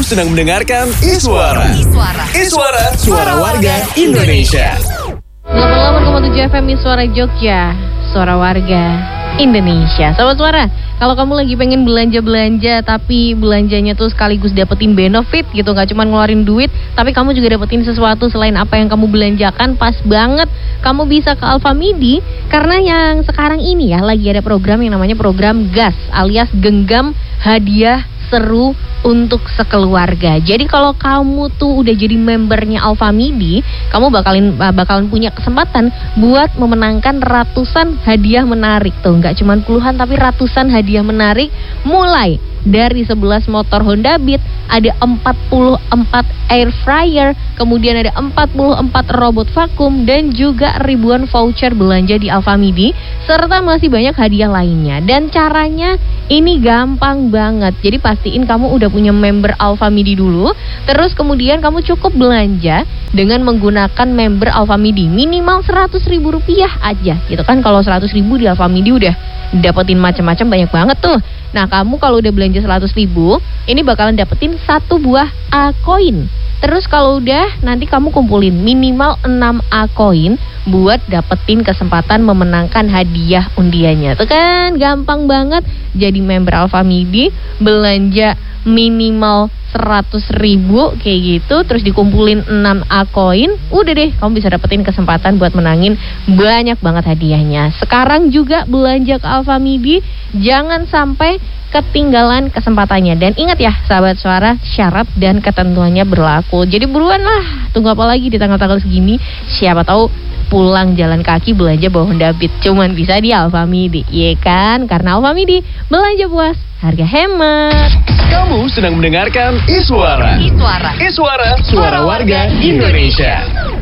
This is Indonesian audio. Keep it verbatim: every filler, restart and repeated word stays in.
sedang mendengarkan Iswara. Iswara. Iswara, suara warga Indonesia. delapan puluh delapan koma tujuh F M Iswara Jogja, suara warga Indonesia. Sobat Suara, kalau kamu lagi pengen belanja-belanja tapi belanjanya tuh sekaligus dapetin benefit gitu, gak cuma ngeluarin duit tapi kamu juga dapetin sesuatu selain apa yang kamu belanjakan, pas banget kamu bisa ke Alfamidi. Karena yang sekarang ini ya lagi ada program yang namanya program gas alias genggam hadiah seru untuk sekeluarga. Jadi kalau kamu tuh udah jadi membernya Alfamidi, kamu bakalin bakalan punya kesempatan buat memenangkan ratusan hadiah menarik tuh. Nggak cuma puluhan tapi ratusan hadiah menarik, mulai dari sebelas motor Honda Beat, ada empat puluh empat air fryer, kemudian ada empat puluh empat robot vakum, dan juga ribuan voucher belanja di Alfamidi, serta masih banyak hadiah lainnya. Dan caranya ini gampang banget. Jadi pastiin kamu udah punya member Alfamidi dulu, terus kemudian kamu cukup belanja dengan menggunakan member Alfamidi minimal seratus ribu rupiah aja gitu kan. Kalau seratus ribu di Alfamidi udah dapetin macam-macam banyak banget tuh. Nah, kamu kalau udah belanja seratus ribu, ini bakalan dapetin satu buah A-Coin. Terus kalau udah, nanti kamu kumpulin minimal enam A-Coin buat dapetin kesempatan memenangkan hadiah undiannya. Tuh kan, gampang banget jadi member Alfamidi, belanja minimal seratus ribu kayak gitu, terus dikumpulin enam A-Coin, udah deh kamu bisa dapetin kesempatan buat menangin banyak banget hadiahnya. Sekarang juga belanja ke Alfamidi, jangan sampai ketinggalan kesempatannya. Dan ingat ya sahabat Suara, syarat dan ketentuannya berlaku. Jadi buruan lah, tunggu apa lagi di tanggal-tanggal segini, siapa tahu pulang jalan kaki belanja bawa Honda Beat cuman bisa di Alfamidi, ya kan? Karena Alfamidi belanja puas, harga hemat. Kamu sedang mendengarkan Iswara. Iswara. Iswara, suara warga Indonesia.